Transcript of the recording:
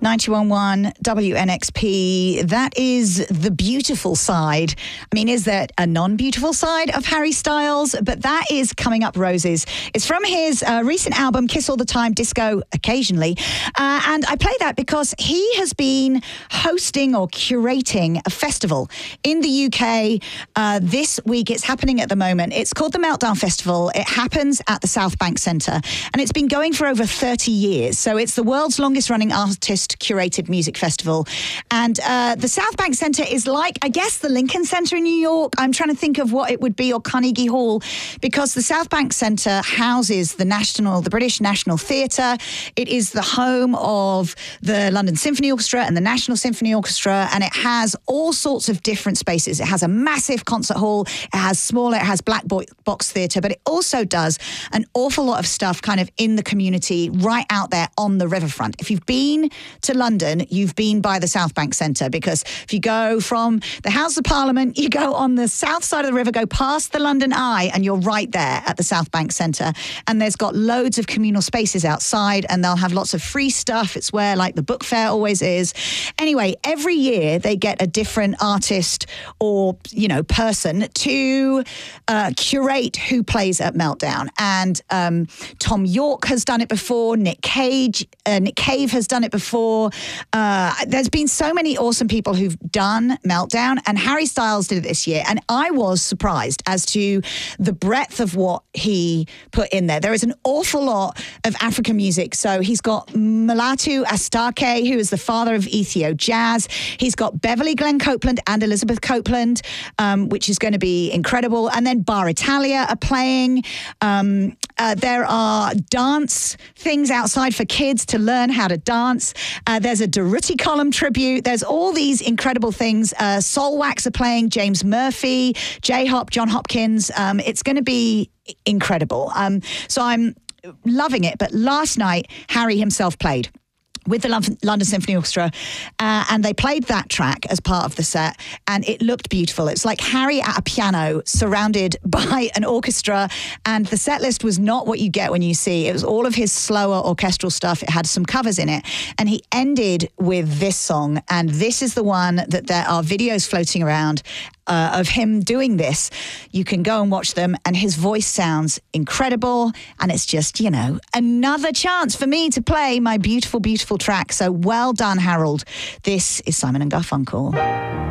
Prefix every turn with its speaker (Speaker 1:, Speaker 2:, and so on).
Speaker 1: 91.1 WNXP. That is the beautiful side. I mean, is there a non-beautiful side of Harry Styles? But that is Coming Up Roses. It's from his recent album, Kiss All the Time, Disco Occasionally. And I play that because he has been hosting or curating a festival in the UK this week. It's happening at the moment. It's called the Meltdown Festival. It happens at the South Bank Centre, and it's been going for over 30 years. So it's the world's longest running artist-curated music festival. And the South Bank Centre is like, I guess, the Lincoln Centre in New York. I'm trying to think of what it would be, or Carnegie Hall, because the South Bank Centre houses the British National Theatre. It is the home of the London Symphony Orchestra and the National Symphony Orchestra, and it has all sorts of different spaces. It has a massive concert hall, it has smaller, it has black box theatre, but it also does an awful lot of stuff kind of in the community right out there on the riverfront. If you've been to London, you've been by the South Bank Centre, because if you go from the House of Parliament, you go on the south side of the river, go past the London Eye, and you're right there at the South Bank Centre. And there's got loads of communal spaces outside, and they'll have lots of free stuff. It's where like the book fair always is. Anyway, every year they get a different artist or, person to curate who plays at Meltdown. And Tom York has done it before. Nick Cave has done it before. There's been so many awesome people who've done Meltdown, and Harry Styles did it this year. And I was surprised as to the breadth of what he put in there. There is an awful lot of African music. So he's got Mulatu Astake, who is the father of Ethio jazz. He's got Beverly Glenn Copeland and Elizabeth Copeland, which is going to be incredible. And then Bar Italia are playing. There are dance things outside for kids to learn how to dance. There's a Durruti Column tribute. There's all these incredible things. Soulwax are playing, James Murphy, J-Hop, John Hopkins. It's going to be incredible. So I'm loving it. But last night, Harry himself played with the London Symphony Orchestra, and they played that track as part of the set, and it looked beautiful. It's like Harry at a piano surrounded by an orchestra, and the set list was not what you get when you see. It was all of his slower orchestral stuff. It had some covers in it, and he ended with this song, and this is the one that there are videos floating around of him doing this. You can go and watch them, and his voice sounds incredible, and it's just, another chance for me to play my beautiful, beautiful track. So well done, Harold. This is Simon and Garfunkel.